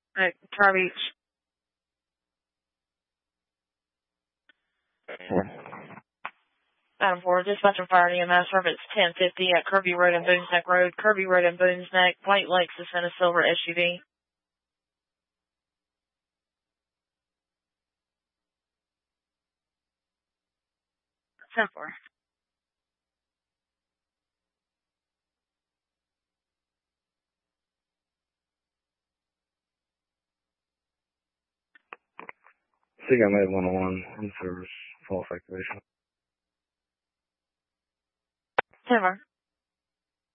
at Tar Beach. Adam 4, dispatch and fire EMS, service 1050 at Kirby Road and Boones Neck Road. Kirby Road and Boones Neck, White Lexus and a silver SUV. 10-4. Seagull Med 101 in service, false activation. 10-4.